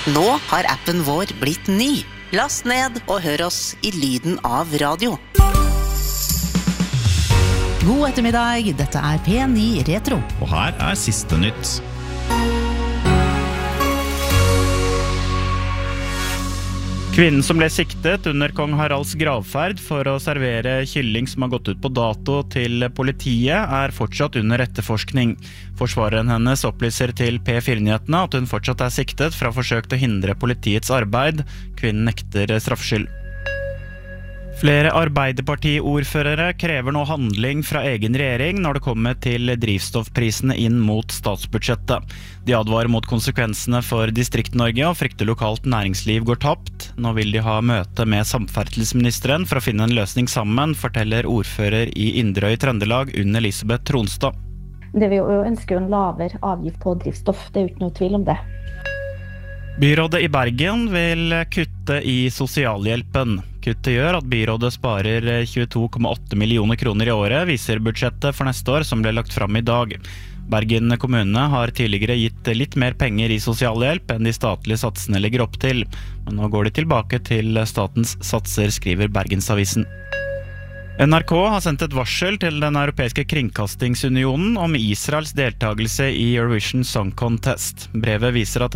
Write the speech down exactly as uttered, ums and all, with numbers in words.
Nå har appen vår blitt ny. Last ned og hør oss i lyden av radio. God ettermiddag, dette er P ni Retro. Og her er siste nytt. Kvinnen som ble siktet under kong Haralds gravferd for å servere kylling som har gått ut på dato til politiet, er fortsatt under etterforskning. Forsvareren hennes opplyser til P fire-nyhetene at hun fortsatt er siktet fra forsøk til å hindre politiets arbeid. Kvinnen nekter straffskyld. Flere Arbeiderparti-ordførere krever nå handling fra egen regjering når det kommer til drivstoffprisene inn mot statsbudsjettet. De advarer mot konsekvensene for Distrikt-Norge og frykter lokalt næringsliv går tapt. Nå vil de ha møte med samferdselsministeren for å finne en løsning sammen, forteller ordfører i Inderøy Trøndelag Unn Elisabeth Tronstad. Det vi ønsker en lavere avgift på drivstoff, det er jo ikke noe tvil om det. Byrådet i Bergen vil kutte i sosialhjelpen. Kuttet gjør at byrådet sparer tjueto komma åtte millioner kroner i året, viser budsjettet for neste år som ble lagt fram i dag. Bergen kommune har tidligere gitt litt mer penger i sosialhjelp enn de statlige satsene legger opp til. Men nå går de tilbake til statens satser, skriver Bergensavisen. N R K har sendt et varsel til den europeiske kringkastingsunionen om Israels deltagelse i Eurovision Song Contest. Brevet viser at